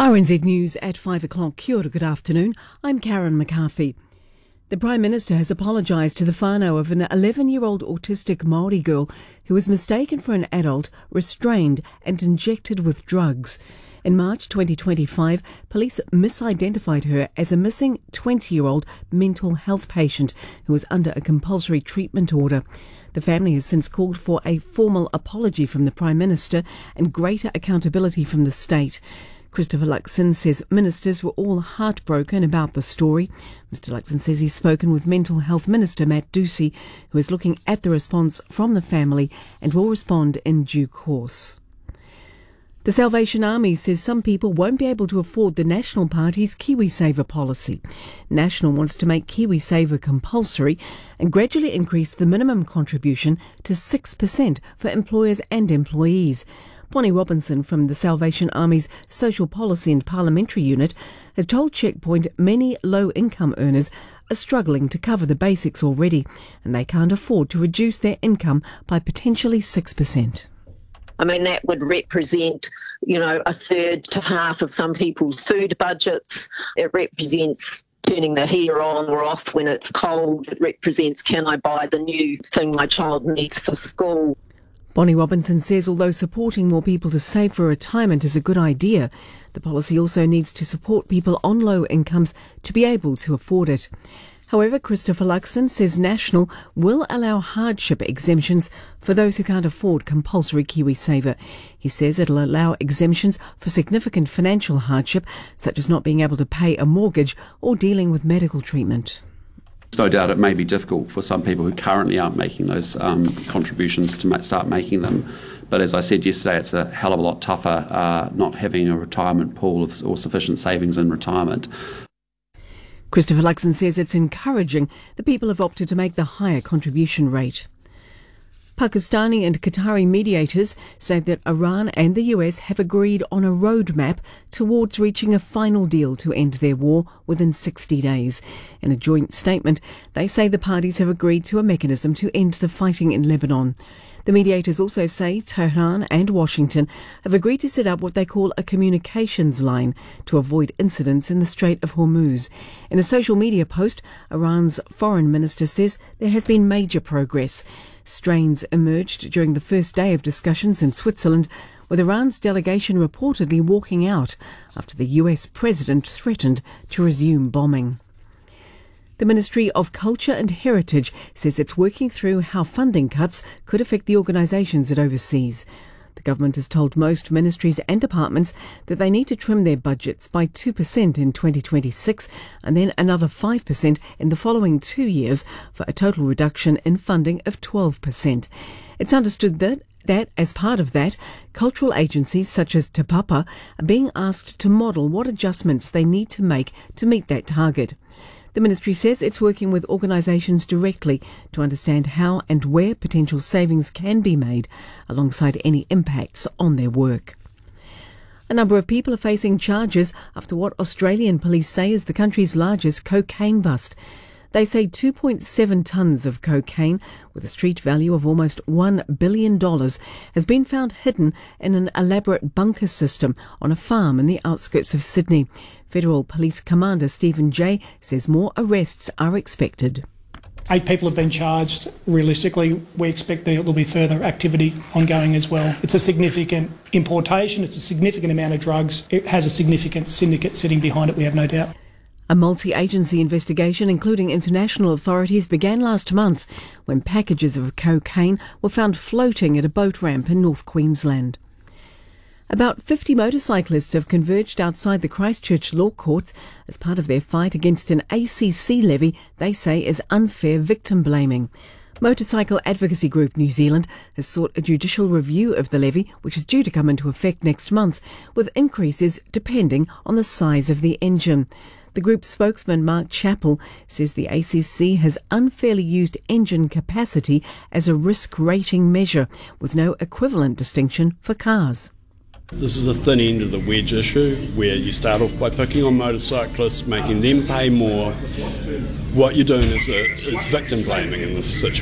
RNZ News at 5 o'clock. Kia ora, good afternoon. I'm Karen McCarthy. The Prime Minister has apologised to the whānau of an 11-year-old autistic Māori girl who was mistaken for an adult, restrained and injected with drugs. In March 2025, police misidentified her as a missing 20-year-old mental health patient who was under a compulsory treatment order. The family has since called for a formal apology from the Prime Minister and greater accountability from the state. Christopher Luxon says ministers were all heartbroken about the story. Mr Luxon says he's spoken with Mental Health Minister Matt Ducey, who is looking at the response from the family and will respond in due course. The Salvation Army says some people won't be able to afford the National Party's KiwiSaver policy. National wants to make KiwiSaver compulsory and gradually increase the minimum contribution to 6% for employers and employees. Bonnie Robinson from the Salvation Army's Social Policy and Parliamentary Unit has told Checkpoint many low-income earners are struggling to cover the basics already, and they can't afford to reduce their income by potentially 6%. I mean, that would represent, a third to half of some people's food budgets. It represents turning the heater on or off when it's cold. It represents, can I buy the new thing my child needs for school? Bonnie Robinson says although supporting more people to save for retirement is a good idea, the policy also needs to support people on low incomes to be able to afford it. However, Christopher Luxon says National will allow hardship exemptions for those who can't afford compulsory KiwiSaver. He says it'll allow exemptions for significant financial hardship, such as not being able to pay a mortgage or dealing with medical treatment. No doubt it may be difficult for some people who currently aren't making those contributions to start making them. But as I said yesterday, it's a hell of a lot tougher not having a retirement pool or sufficient savings in retirement. Christopher Luxon says it's encouraging that people have opted to make the higher contribution rate. Pakistani and Qatari mediators say that Iran and the US have agreed on a roadmap towards reaching a final deal to end their war within 60 days. In a joint statement, they say the parties have agreed to a mechanism to end the fighting in Lebanon. The mediators also say Tehran and Washington have agreed to set up what they call a communications line to avoid incidents in the Strait of Hormuz. In a social media post, Iran's foreign minister says there has been major progress. Strains emerged during the first day of discussions in Switzerland, with Iran's delegation reportedly walking out after the US president threatened to resume bombing. The Ministry of Culture and Heritage says it's working through how funding cuts could affect the organisations it oversees. The government has told most ministries and departments that they need to trim their budgets by 2% in 2026 and then another 5% in the following 2 years for a total reduction in funding of 12%. It's understood that as part of that, cultural agencies such as Te Papa are being asked to model what adjustments they need to make to meet that target. The ministry says it's working with organisations directly to understand how and where potential savings can be made, alongside any impacts on their work. A number of people are facing charges after what Australian police say is the country's largest cocaine bust. They say 2.7 tonnes of cocaine, with a street value of almost $1 billion, has been found hidden in an elaborate bunker system on a farm in the outskirts of Sydney. Federal Police Commander Stephen Jay says more arrests are expected. 8 people have been charged. Realistically, we expect there will be further activity ongoing as well. It's a significant importation, it's a significant amount of drugs. It has a significant syndicate sitting behind it, we have no doubt. A multi-agency investigation, including international authorities, began last month when packages of cocaine were found floating at a boat ramp in North Queensland. About 50 motorcyclists have converged outside the Christchurch Law Courts as part of their fight against an ACC levy they say is unfair victim blaming. Motorcycle Advocacy Group New Zealand has sought a judicial review of the levy, which is due to come into effect next month, with increases depending on the size of the engine. The group's spokesman, Mark Chappell, says the ACC has unfairly used engine capacity as a risk rating measure, with no equivalent distinction for cars. This is a thin end of the wedge issue, where you start off by picking on motorcyclists, making them pay more. What you're doing is victim blaming in this situation.